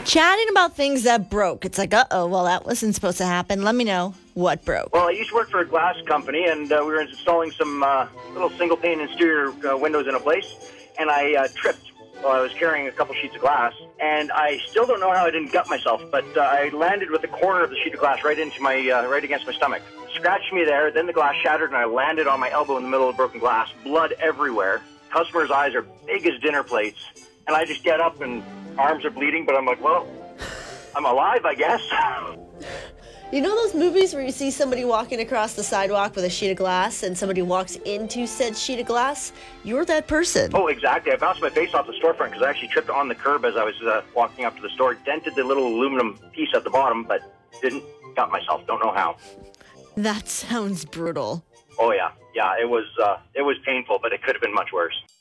Chatting about things that broke. It's like, well, that wasn't supposed to happen. Let me know what broke. Well, I used to work for a glass company, and we were installing some little single-pane exterior windows in a place, and I tripped while I was carrying a couple sheets of glass, and I still don't know how I didn't gut myself, but I landed with the corner of the sheet of glass right against my stomach. Scratched me there, then the glass shattered, and I landed on my elbow in the middle of broken glass, blood everywhere. Customers' eyes are big as dinner plates, and I just get up and arms are bleeding, but I'm like, well, I'm alive, I guess. You know those movies where you see somebody walking across the sidewalk with a sheet of glass and somebody walks into said sheet of glass? You're that person. Oh, exactly. I bounced my face off the storefront because I actually tripped on the curb as I was walking up to the store. Dented the little aluminum piece at the bottom, but didn't gut myself. Don't know how. That sounds brutal. Oh, yeah. Yeah, it was painful, but it could have been much worse.